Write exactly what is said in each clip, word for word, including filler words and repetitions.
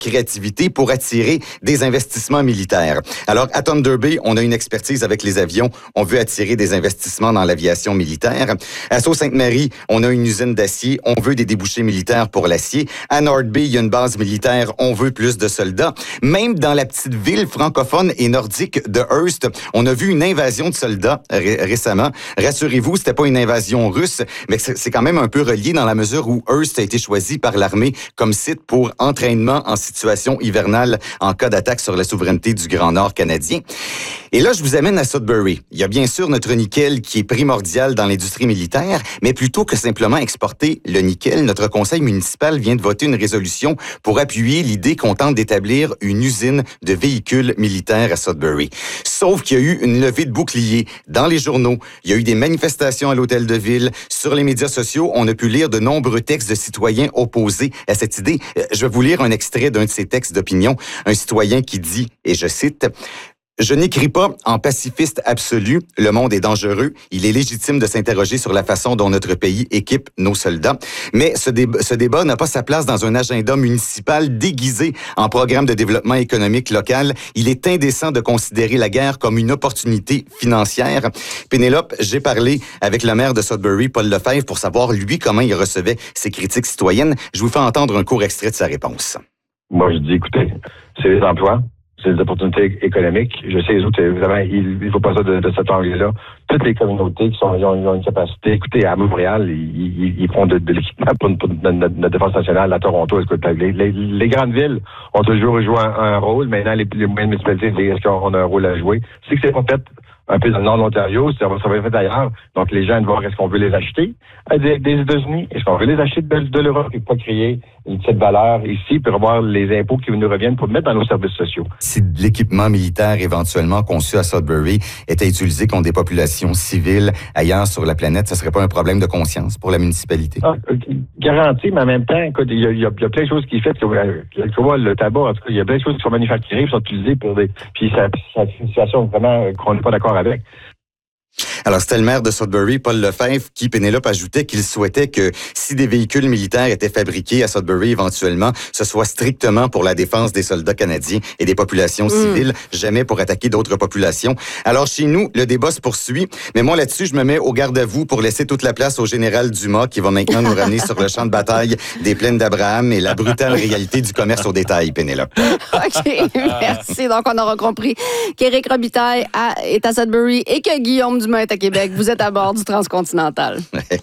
créativité pour attirer des investissements militaires. Alors, à Thunder Bay, on a une expertise avec les avions. On veut attirer des investissements dans l'aviation militaire. À Sault-Sainte-Marie, on a une usine d'acier. On veut des débouchés militaires pour l'acier. À North Bay, il y a une base militaire. On veut plus de soldats. Même dans la petite ville francophone et nordique de Hearst, on a vu une invasion de soldats ré- récemment. Rassurez-vous, c'était pas une invasion russe, mais c'est, c'est quand même un peu relié dans la mesure où Hearst a été choisi par l'armée comme site pour entraînement en situation hivernale en cas d'attaque sur la souveraineté du Grand Nord canadien. Et là, je vous amène à Sudbury. Il y a bien sûr notre nickel qui est primordial dans l'industrie militaire, mais plutôt que simplement exporter le nickel, notre conseil municipal vient de voter une résolution pour appuyer l'idée qu'on tente d'établir une usine de véhicules militaires à Sudbury. Sauf qu'il y a eu une levée de boucliers dans les journaux. Il y a eu des manifestations à l'hôtel de ville. Sur les médias sociaux, on a pu lire de nombreux textes de citoyens opposés à cette idée. Je vais vous lire un extrait d'un de ces textes d'opinion. Un citoyen qui dit, et je cite, « Je n'écris pas en pacifiste absolu. Le monde est dangereux. Il est légitime de s'interroger sur la façon dont notre pays équipe nos soldats. Mais ce, dé- ce débat n'a pas sa place dans un agenda municipal déguisé en programme de développement économique local. Il est indécent de considérer la guerre comme une opportunité financière. » Pénélope, j'ai parlé avec le maire de Sudbury, Paul Lefebvre, pour savoir, lui, comment il recevait ces critiques citoyennes. Je vous fais entendre un court extrait de sa réponse. Moi, je dis, écoutez, c'est les emplois. C'est des opportunités économiques. Je sais, les autres, évidemment, il ne faut pas ça de, de cet angle-là. Toutes les communautés qui sont, ils ont, ils ont une capacité. Écoutez, à Montréal, ils, ils, ils font de, de l'équipement pour, pour notre, notre défense nationale. À Toronto, écoute, les, les, les grandes villes ont toujours joué un, un rôle. Maintenant, les, les moyennes municipalités, est-ce qu'on a un rôle à jouer? C'est que c'est pas fait un peu dans le nord de l'Ontario, ça va, ça va être fait ailleurs. Donc, les gens vont voir est-ce qu'on veut les acheter des, des États-Unis, est-ce qu'on veut les acheter de, de l'Europe et pas créer une petite valeur ici pour avoir les impôts qui nous reviennent pour mettre dans nos services sociaux. Si de l'équipement militaire éventuellement conçu à Sudbury était utilisé contre des populations civiles ailleurs sur la planète, ça serait pas un problème de conscience pour la municipalité? Ah, garanti, mais en même temps, écoute, il y a, il y a, il y a plein de choses qui sont faites. Tu vois, le tabac, en tout cas, il y a plein de choses qui sont manufacturées, qui sont utilisées pour des... Puis ça, c'est une situation vraiment qu'on n'est pas d'accord avec. Alors, c'était le maire de Sudbury, Paul Lefebvre, qui, Pénélope, ajoutait qu'il souhaitait que si des véhicules militaires étaient fabriqués à Sudbury éventuellement, ce soit strictement pour la défense des soldats canadiens et des populations civiles, mmh. jamais pour attaquer d'autres populations. Alors, chez nous, le débat se poursuit, mais moi, là-dessus, je me mets au garde à vous pour laisser toute la place au général Dumas, qui va maintenant nous ramener sur le champ de bataille des plaines d'Abraham et la brutale réalité du commerce au détail, Pénélope. OK, merci. Donc, on aura compris qu'Éric Robitaille a, est à Sudbury et que Guillaume Dumas est à Québec. Vous êtes à bord du Transcontinental.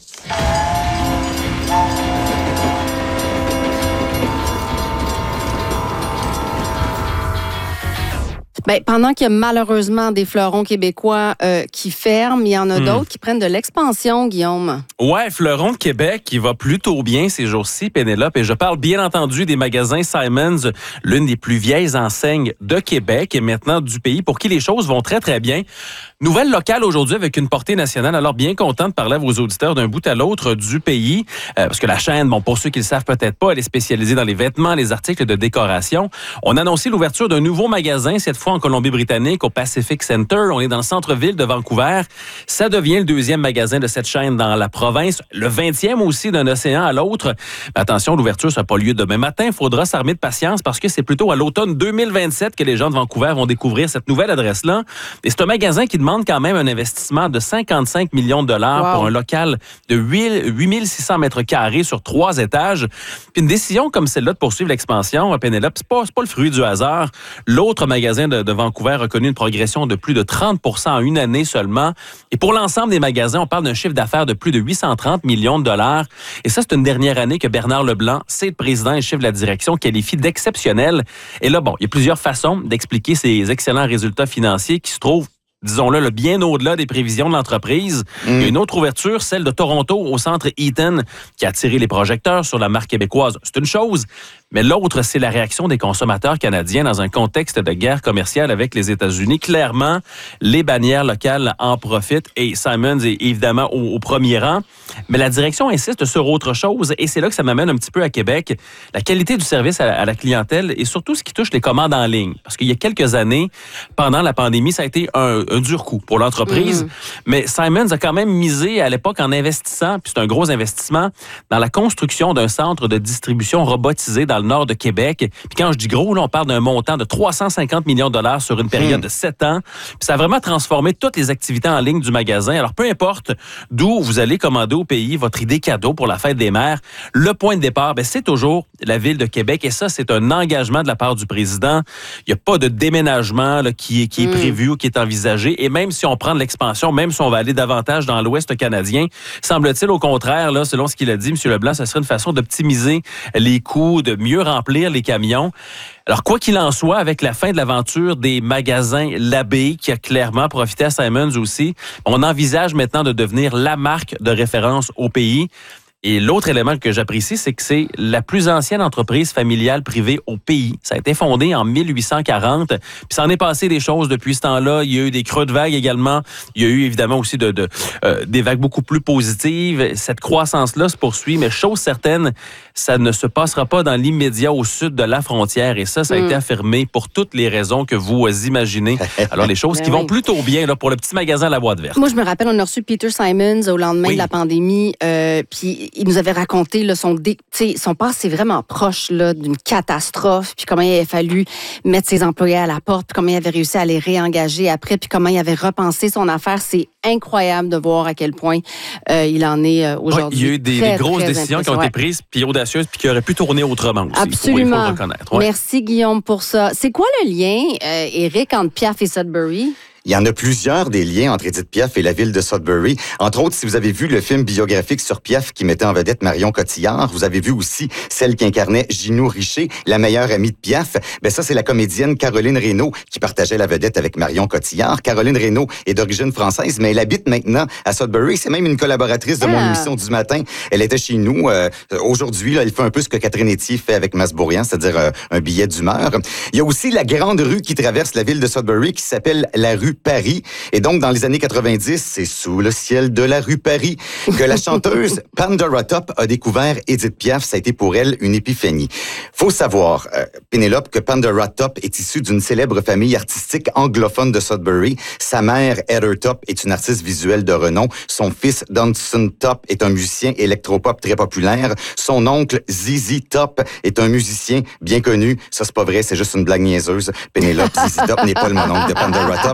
Ben, pendant qu'il y a malheureusement des fleurons québécois euh, qui ferment, il y en a mmh. d'autres qui prennent de l'expansion, Guillaume. Ouais, Fleuron de Québec qui va plutôt bien ces jours-ci, Pénélope. Et je parle bien entendu des magasins Simons, l'une des plus vieilles enseignes de Québec et maintenant du pays, pour qui les choses vont très, très bien. Nouvelle locale aujourd'hui avec une portée nationale. Alors, bien content de parler à vos auditeurs d'un bout à l'autre du pays. Euh, parce que la chaîne, bon, pour ceux qui le savent peut-être pas, elle est spécialisée dans les vêtements, les articles de décoration. On a annoncé l'ouverture d'un nouveau magasin, cette fois en Colombie-Britannique, au Pacific Center. On est dans le centre-ville de Vancouver. Ça devient le deuxième magasin de cette chaîne dans la province. Le vingtième aussi d'un océan à l'autre. Mais attention, l'ouverture n'a pas lieu demain matin. Il faudra s'armer de patience parce que c'est plutôt à l'automne deux mille vingt-sept que les gens de Vancouver vont découvrir cette nouvelle adresse-là. Et c'est un magasin qui demande quand même un investissement de cinquante-cinq millions de dollars wow. pour un local de huit mille six cents mètres carrés sur trois étages. Puis une décision comme celle-là de poursuivre l'expansion à Pénélope, c'est pas, c'est pas le fruit du hasard. L'autre magasin de, de Vancouver a connu une progression de plus de trente pour cent en une année seulement. Et pour l'ensemble des magasins, on parle d'un chiffre d'affaires de plus de huit cent trente millions de dollars. Et ça, c'est une dernière année que Bernard Leblanc, c'est le président et chef de la direction, qualifie d'exceptionnel. Et là, bon, il y a plusieurs façons d'expliquer ces excellents résultats financiers qui se trouvent, disons-le, le bien au-delà des prévisions de l'entreprise. Mmh. Il y a une autre ouverture, celle de Toronto, au centre Eaton, qui a attiré les projecteurs sur la marque québécoise. C'est une chose, mais l'autre, c'est la réaction des consommateurs canadiens dans un contexte de guerre commerciale avec les États-Unis. Clairement, les bannières locales en profitent et Simons est évidemment au, au premier rang. Mais la direction insiste sur autre chose et c'est là que ça m'amène un petit peu à Québec. La qualité du service à, à la clientèle et surtout ce qui touche les commandes en ligne. Parce qu'il y a quelques années, pendant la pandémie, ça a été un, un dur coup pour l'entreprise. Mmh. Mais Simons a quand même misé à l'époque en investissant, puis c'est un gros investissement, dans la construction d'un centre de distribution robotisé dans dans le nord de Québec. Puis quand je dis gros, là, on parle d'un montant de trois cent cinquante millions de dollars sur une période mmh. de sept ans. Puis ça a vraiment transformé toutes les activités en ligne du magasin. Alors, peu importe d'où vous allez commander au pays votre idée cadeau pour la fête des mères, le point de départ, bien, c'est toujours la Ville de Québec. Et ça, c'est un engagement de la part du président. Il n'y a pas de déménagement là, qui, est, qui est mmh. prévu ou qui est envisagé. Et même si on prend de l'expansion, même si on va aller davantage dans l'Ouest canadien, semble-t-il au contraire, là, selon ce qu'il a dit, M. Leblanc, ça serait une façon d'optimiser les coûts, de mieux remplir les camions. Alors, quoi qu'il en soit, avec la fin de l'aventure des magasins Labbé, qui a clairement profité à Simons aussi, on envisage maintenant de devenir la marque de référence au pays. Et l'autre élément que j'apprécie, c'est que c'est la plus ancienne entreprise familiale privée au pays. Ça a été fondé en mille huit cent quarante. Puis ça en est passé des choses depuis ce temps-là. Il y a eu des creux de vagues également. Il y a eu évidemment aussi de, de, euh, des vagues beaucoup plus positives. Cette croissance-là se poursuit, mais chose certaine, ça ne se passera pas dans l'immédiat au sud de la frontière. Et ça, ça a mm. été affirmé pour toutes les raisons que vous imaginez. Alors, les choses qui vont plutôt bien là, pour le petit magasin à la boîte verte. Moi, je me rappelle, on a reçu Peter Simons au lendemain oui. de la pandémie. Euh, puis il nous avait raconté là, son, dé... son passé vraiment proche là, d'une catastrophe, puis comment il avait fallu mettre ses employés à la porte, puis comment il avait réussi à les réengager après, puis comment il avait repensé son affaire. C'est incroyable de voir à quel point euh, il en est euh, aujourd'hui. Ouais, il y a eu des, très, des grosses décisions qui ont été prises, puis audacieuses, puis qui auraient pu tourner autrement aussi. Absolument. Il faut, il faut le reconnaître. Ouais. Merci, Guillaume, pour ça. C'est quoi le lien, euh, Éric, entre Piaf et Sudbury? Il y en a plusieurs des liens entre Édith Piaf et la ville de Sudbury. Entre autres, si vous avez vu le film biographique sur Piaf qui mettait en vedette Marion Cotillard, vous avez vu aussi celle qui incarnait Ginou Richer, la meilleure amie de Piaf. Ben ça, c'est la comédienne Caroline Reynaud qui partageait la vedette avec Marion Cotillard. Caroline Reynaud est d'origine française, mais elle habite maintenant à Sudbury. C'est même une collaboratrice de ah. mon émission du matin. Elle était chez nous. Euh, aujourd'hui, là, elle fait un peu ce que Catherine Etier fait avec Masbourian, c'est-à-dire euh, un billet d'humeur. Il y a aussi la grande rue qui traverse la ville de Sudbury qui s'appelle la rue Paris. Et donc, dans les années quatre-vingt-dix, c'est sous le ciel de la rue Paris que la chanteuse Pandora Top a découvert Édith Piaf. Ça a été pour elle une épiphanie. Faut savoir, euh, Pénélope, que Pandora Top est issue d'une célèbre famille artistique anglophone de Sudbury. Sa mère, Heather Top, est une artiste visuelle de renom. Son fils, Dunson Top, est un musicien électropop très populaire. Son oncle, Zizi Top, est un musicien bien connu. Ça, c'est pas vrai, c'est juste une blague niaiseuse. Pénélope, Zizi Top n'est pas le mononcle de Pandora Top.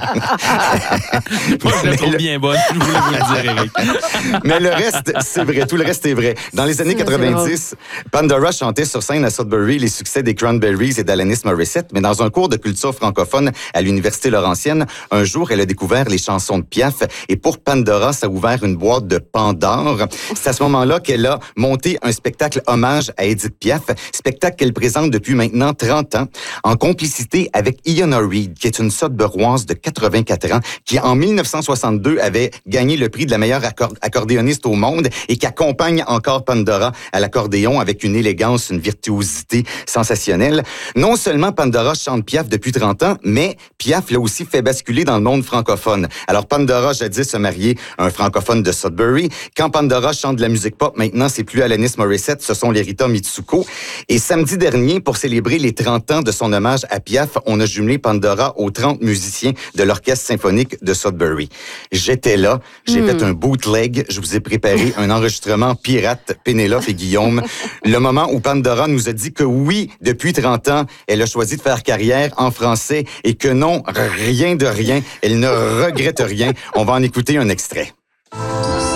Moi, je la trouve le... bien bonne, je voulais vous le dire, Éric. Mais le reste, c'est vrai. Tout le reste est vrai. Dans les années quatre-vingt-dix, Pandora chantait sur scène à Sudbury les succès des Cranberries et d'Alanis Morissette, mais dans un cours de culture francophone à l'Université Laurentienne, un jour, elle a découvert les chansons de Piaf et pour Pandora, ça a ouvert une boîte de Pandore. C'est à ce moment-là qu'elle a monté un spectacle hommage à Édith Piaf, spectacle qu'elle présente depuis maintenant trente ans, en complicité avec Iona Reid, qui est une Sudburoise de quatre-vingt-quatre ans, qui en mille neuf cent soixante-deux avait gagné le prix de la meilleure accor- accordéoniste au monde et qui accompagne encore Pandora à l'accordéon avec une élégance, une virtuosité sensationnelle. Non seulement Pandora chante Piaf depuis trente ans, mais Piaf l'a aussi fait basculer dans le monde francophone. Alors Pandora, jadis, se mariait un francophone de Sudbury. Quand Pandora chante de la musique pop, maintenant, c'est plus Alanis Morissette, ce sont les Rita Mitsuko. Et samedi dernier, pour célébrer les trente ans de son hommage à Piaf, on a jumelé Pandora aux trente musiciens de l'Orchestre symphonique de Sudbury. J'étais là, j'ai mm. fait un bootleg, je vous ai préparé un enregistrement pirate, Pénélope et Guillaume. Le moment où Pandora nous a dit que oui, depuis trente ans, elle a choisi de faire carrière en français et que non, rien de rien, elle ne regrette rien. On va en écouter un extrait.